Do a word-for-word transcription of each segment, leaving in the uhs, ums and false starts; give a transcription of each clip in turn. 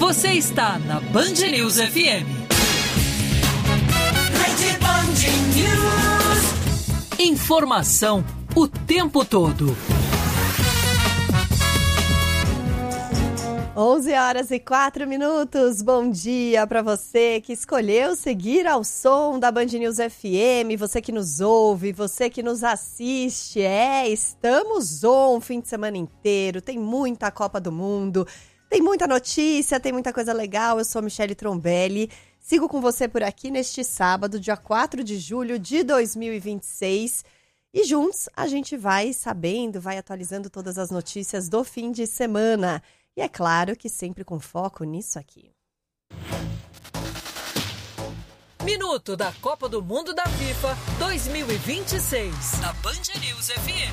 Você está na Band News F M. Rede Band News. Informação o tempo todo. onze horas e quatro minutos, bom dia para você que escolheu seguir ao som da Band News F M, você que nos ouve, você que nos assiste, é, estamos on fim de semana inteiro, tem muita Copa do Mundo, tem muita notícia, tem muita coisa legal, eu sou Michele Trombelli, sigo com você por aqui neste sábado, dia quatro de julho de dois mil e vinte e seis, e juntos a gente vai sabendo, vai atualizando todas as notícias do fim de semana. E é claro que sempre com foco nisso aqui. Minuto da Copa do Mundo da FIFA dois mil e vinte e seis. Na Band News F M.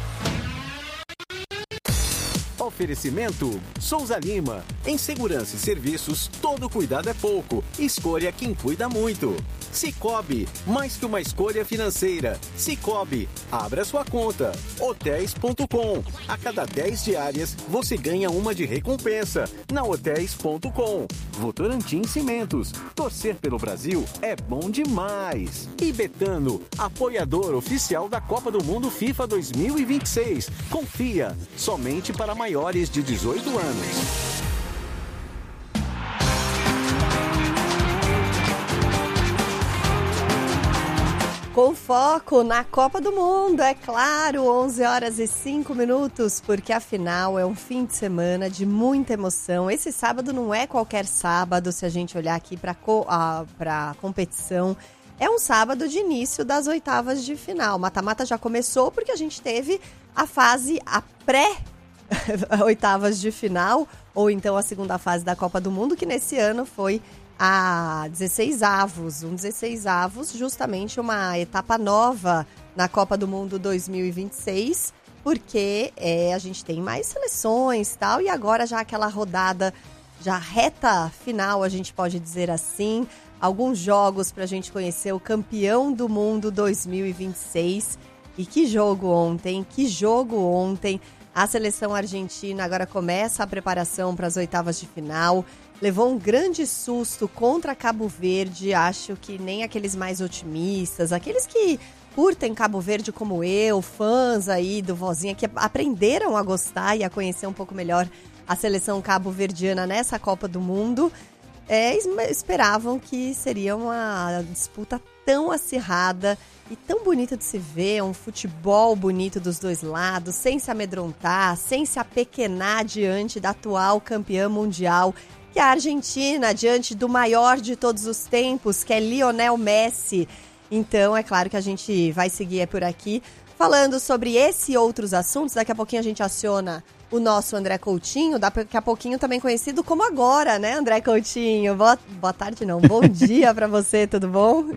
Oferecimento Souza Lima. Em segurança e serviços, todo cuidado é pouco. Escolha quem cuida muito. Cicobi, mais que uma escolha financeira. Cicobi, abra sua conta. Hotéis ponto com. A cada dez diárias, você ganha uma de recompensa. Na Hotéis ponto com. Votorantim Cimentos. Torcer pelo Brasil é bom demais. E Betano, apoiador oficial da Copa do Mundo FIFA dois mil e vinte e seis. Confia, somente para maiores de dezoito anos. Com foco na Copa do Mundo, é claro, onze horas e cinco minutos, porque afinal é um fim de semana de muita emoção. Esse sábado não é qualquer sábado, se a gente olhar aqui para a competição. É um sábado de início das oitavas de final. Mata-mata já começou porque a gente teve a fase, a pré-oitavas de final, ou então a segunda fase da Copa do Mundo, que nesse ano foi a dezesseis avos, um dezesseis avos, justamente uma etapa nova na Copa do Mundo dois mil e vinte e seis, porque é, a gente tem mais seleções e tal, e agora já aquela rodada, já reta final, a gente pode dizer assim, alguns jogos para a gente conhecer o campeão do mundo dois mil e vinte e seis, e que jogo ontem, que jogo ontem, a seleção argentina agora começa a preparação para as oitavas de final, levou um grande susto contra Cabo Verde, acho que nem aqueles mais otimistas, aqueles que curtem Cabo Verde como eu, fãs aí do Vozinha, que aprenderam a gostar e a conhecer um pouco melhor a seleção cabo-verdiana nessa Copa do Mundo, é, esperavam que seria uma disputa tão acirrada e tão bonita de se ver, um futebol bonito dos dois lados, sem se amedrontar, sem se apequenar diante da atual campeã mundial, que é a Argentina, diante do maior de todos os tempos, que é Lionel Messi. Então, é claro que a gente vai seguir por aqui, falando sobre esse e outros assuntos. Daqui a pouquinho a gente aciona o nosso André Coutinho, daqui a pouquinho também conhecido como Agora, né, André Coutinho? Boa, boa tarde, não, bom dia para você, tudo bom?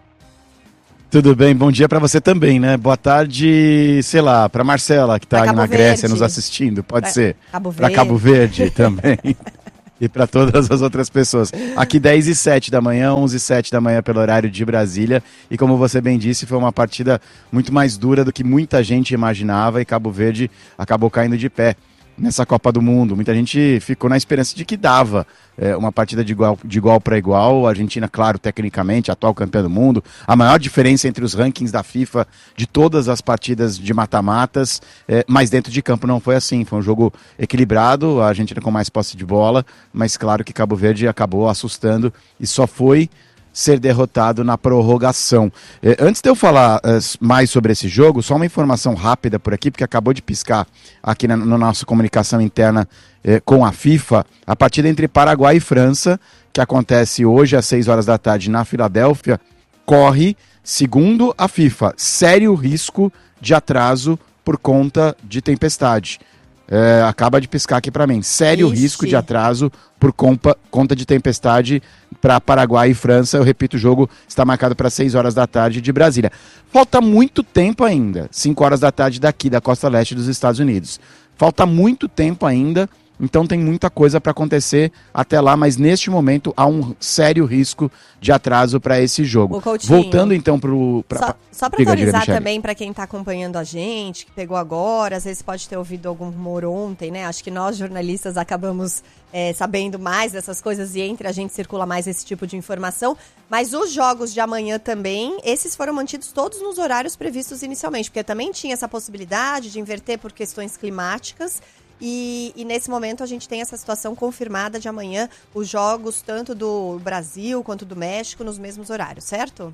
Tudo bem, bom dia para você também, né? Boa tarde, sei lá, para Marcela, que tá aí na Grécia nos assistindo, pode pra ser. Cabo para Cabo Verde também. E para todas as outras pessoas. Aqui dez e sete da manhã, onze e sete da manhã pelo horário de Brasília. E como você bem disse, foi uma partida muito mais dura do que muita gente imaginava e Cabo Verde acabou caindo de pé nessa Copa do Mundo. Muita gente ficou na esperança de que dava é, uma partida de igual, de igual para igual. A Argentina, claro, tecnicamente, atual campeã do mundo. A maior diferença entre os rankings da FIFA de todas as partidas de mata-matas, é, mas dentro de campo não foi assim. Foi um jogo equilibrado, a Argentina com mais posse de bola, mas claro que Cabo Verde acabou assustando e só foi ser derrotado na prorrogação. Eh, antes de eu falar eh, mais sobre esse jogo, só uma informação rápida por aqui, porque acabou de piscar aqui na, na nossa comunicação interna eh, com a FIFA, a partida entre Paraguai e França, que acontece hoje às seis horas da tarde na Filadélfia, corre, segundo a FIFA, sério risco de atraso por conta de tempestade. É, acaba de piscar aqui para mim. Sério Ixi. risco de atraso por compa, conta de tempestade para Paraguai e França. Eu repito, o jogo está marcado para seis horas da tarde de Brasília. Falta muito tempo ainda. cinco horas da tarde daqui, da costa leste dos Estados Unidos. Falta muito tempo ainda Então tem muita coisa para acontecer até lá, mas neste momento há um sério risco de atraso para esse jogo. Voltando então para o... Só, só para atualizar também para quem está acompanhando a gente, que pegou agora, às vezes pode ter ouvido algum rumor ontem, né? Acho que nós jornalistas acabamos é, sabendo mais dessas coisas e entre a gente circula mais esse tipo de informação. Mas os jogos de amanhã também, esses foram mantidos todos nos horários previstos inicialmente, porque também tinha essa possibilidade de inverter por questões climáticas. E, e nesse momento a gente tem essa situação confirmada de amanhã, os jogos tanto do Brasil quanto do México nos mesmos horários, certo?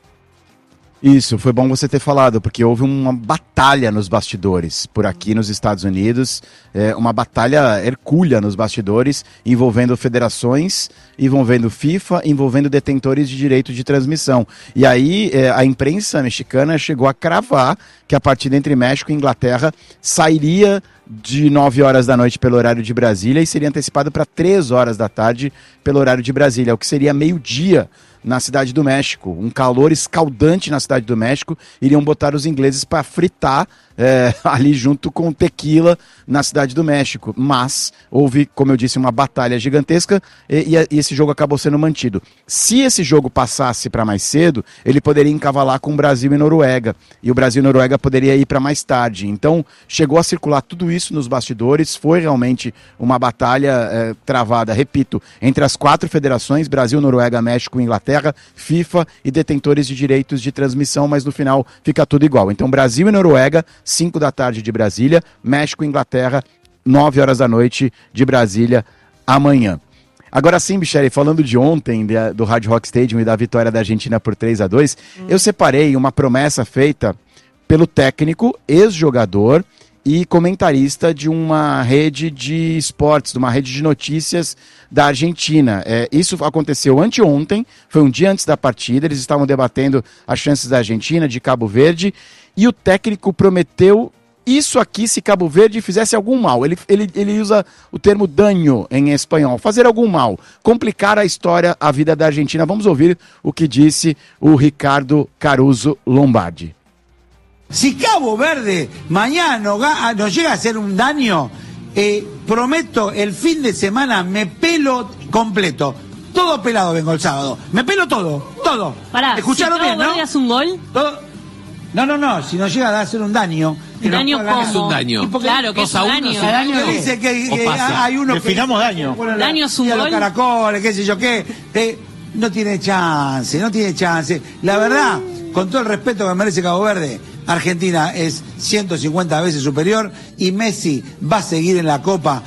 Isso, foi bom você ter falado, porque houve uma batalha nos bastidores, por aqui nos Estados Unidos, é, uma batalha hercúlea nos bastidores, envolvendo federações, envolvendo FIFA, envolvendo detentores de direito de transmissão. E aí é, a imprensa mexicana chegou a cravar que a partida entre México e Inglaterra sairia de nove horas da noite pelo horário de Brasília e seria antecipado para três horas da tarde pelo horário de Brasília, o que seria meio-dia na Cidade do México. Um calor escaldante na Cidade do México. Iriam botar os ingleses para fritar é, ali junto com tequila na Cidade do México. Mas houve, como eu disse, uma batalha gigantesca e, e esse jogo acabou sendo mantido. Se esse jogo passasse para mais cedo, ele poderia encavalar com o Brasil e Noruega. E o Brasil e Noruega poderia ir para mais tarde. Então chegou a circular tudo isso nos bastidores. Foi realmente uma batalha é, travada, repito, entre as quatro federações, Brasil, Noruega, México e Inglaterra, FIFA e detentores de direitos de transmissão, mas no final fica tudo igual. Então Brasil e Noruega, cinco da tarde de Brasília, México e Inglaterra, nove horas da noite de Brasília, amanhã. Agora sim, Michele, falando de ontem, de, do Hard Rock Stadium e da vitória da Argentina por três a dois, hum. eu separei uma promessa feita pelo técnico, ex-jogador e comentarista de uma rede de esportes, de uma rede de notícias da Argentina. É, isso aconteceu anteontem, foi um dia antes da partida, eles estavam debatendo as chances da Argentina, de Cabo Verde, e o técnico prometeu isso aqui se Cabo Verde fizesse algum mal. Ele, ele, ele usa o termo daño em espanhol, fazer algum mal, complicar a história, a vida da Argentina. Vamos ouvir o que disse o Ricardo Caruso Lombardi. Si Cabo Verde mañana nos, nos llega a hacer un daño, eh, prometo el fin de semana me pelo completo. Todo pelado vengo el sábado. Me pelo todo, todo. Pará, ¿escucharon si bien, no? ¿Si hace un gol? Todo... No, no, no, si nos llega a hacer un daño... ¿Un daño cómo? Es un daño. Claro que es un daño. El daño dice que, que hay uno que... Definamos daño. Daño es un gol. gol. Los caracoles, qué sé yo qué. Eh, no tiene chance, no tiene chance. La verdad, con todo el respeto que merece Cabo Verde, Argentina es ciento cincuenta veces superior y Messi va a seguir en la Copa.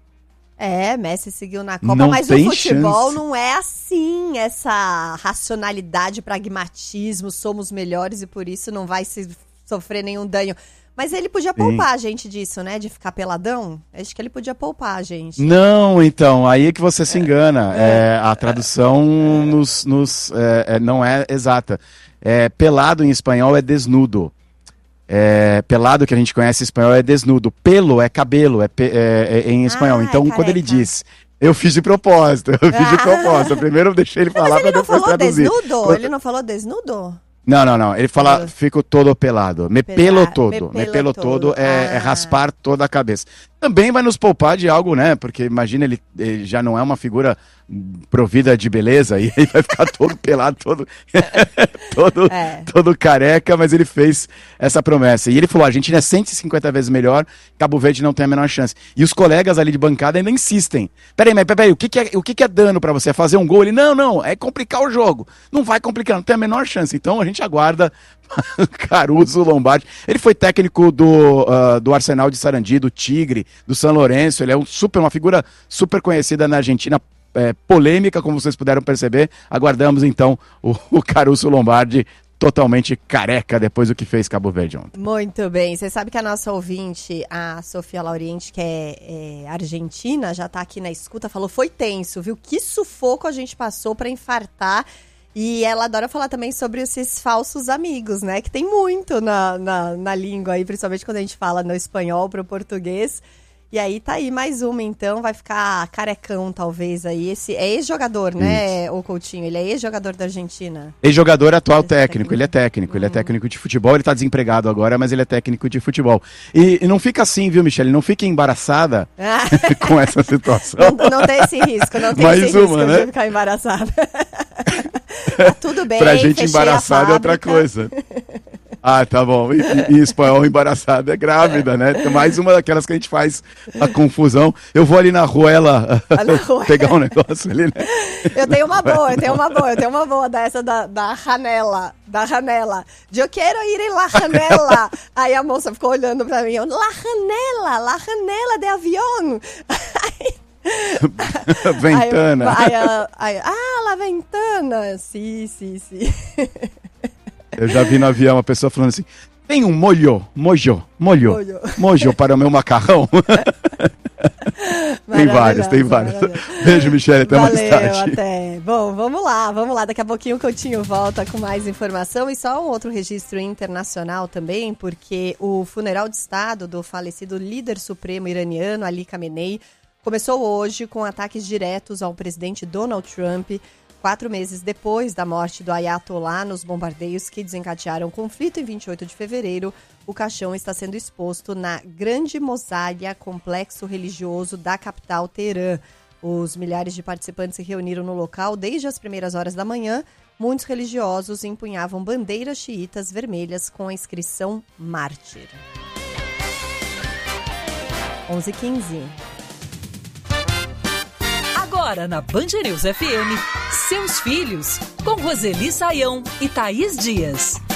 É, Messi seguiu na Copa, não mas o futebol chance. não é assim, essa racionalidade, pragmatismo, somos melhores e por isso não vai se sofrer nenhum dano. Mas ele podia poupar Sim. a gente disso, né, de ficar peladão? Acho que ele podia poupar a gente. Não, então, aí é que você se engana. É. É, a tradução nos, nos, é, não é exata. É, pelado em espanhol é desnudo. É, pelado que a gente conhece em espanhol é desnudo. Pelo é cabelo, é, pe, é, é em espanhol. Ah, então, é quando ele diz, eu fiz de propósito, eu fiz de propósito. Primeiro eu deixei ele falar para depois traduzir. Ele não falou desnudo? Quando... Ele não falou desnudo? Não, não, não. Ele fala, fico todo pelado. Me Pela... pelo todo. Me pelo, me pelo todo, todo é, ah. é raspar toda a cabeça. Também vai nos poupar de algo, né? Porque imagina, ele, ele já não é uma figura provida de beleza e aí vai ficar todo pelado, todo, todo, é. todo careca, mas ele fez essa promessa. E ele falou, a Argentina é cento e cinquenta vezes melhor, Cabo Verde não tem a menor chance. E os colegas ali de bancada ainda insistem. Peraí, mas peraí, o que, que, é, o que, que é dano pra você? É fazer um gol? Ele, não, não, é complicar o jogo. Não vai complicar, não tem a menor chance. Então a gente aguarda Caruso Lombardi. Ele foi técnico do, uh, do Arsenal de Sarandi, do Tigre, do São Lourenço. Ele é um super, uma figura super conhecida na Argentina, é, polêmica, como vocês puderam perceber. Aguardamos então o, o Caruso Lombardi totalmente careca depois do que fez Cabo Verde ontem. Muito bem. Você sabe que a nossa ouvinte, a Sofia Lauriente, que é, é argentina, já tá aqui na escuta, falou, foi tenso, viu? Que sufoco a gente passou para infartar. E ela adora falar também sobre esses falsos amigos, né? Que tem muito na, na, na língua aí, principalmente quando a gente fala no espanhol para o português. E aí tá aí mais uma, então, vai ficar carecão, talvez, aí. Esse é ex-jogador, né, o Coutinho? Ele é ex-jogador da Argentina. Ex-jogador, atual técnico, ele é técnico, ele é técnico de futebol, ele tá desempregado agora, mas ele é técnico de futebol. E, e não fica assim, viu, Michele? Não fique embaraçada com essa situação. Não, não tem esse risco, não tem mais esse uma, risco né? de ficar embaraçada. Tá tudo bem, pra gente embaraçada é outra coisa. Ah, tá bom. E, e, em espanhol, embaraçada é grávida, né? Mais uma daquelas que a gente faz a confusão. Eu vou ali na rua, ela pegar um negócio ali, né? Eu tenho uma boa, eu tenho uma boa, eu tenho uma boa dessa da, da janela, da janela. Eu quero ir em la janela. Aí a moça ficou olhando pra mim, eu, la janela, la janela de avião. Ventana. Aí, aí, aí, ah, la ventana. Sim, sim, sim. Eu já vi no avião uma pessoa falando assim, tem um molho, mojo, molho, molho, mojo para o meu macarrão. Tem várias, tem várias. Beijo, Michele, até Valeu, mais tarde. Até. Bom, vamos lá, vamos lá. Daqui a pouquinho o Coutinho volta com mais informação. E só um outro registro internacional também, porque o funeral de Estado do falecido líder supremo iraniano, Ali Khamenei, começou hoje com ataques diretos ao presidente Donald Trump, quatro meses depois da morte do Ayatollah nos bombardeios que desencadearam o conflito em vinte e oito de fevereiro. O caixão está sendo exposto na Grande Mossalha, complexo religioso da capital Teherã. Os milhares de participantes se reuniram no local desde as primeiras horas da manhã. Muitos religiosos empunhavam bandeiras xiitas vermelhas com a inscrição Mártir. onze e quinze. Agora na Band News F M, Seus Filhos, com Roseli Saião e Thaís Dias.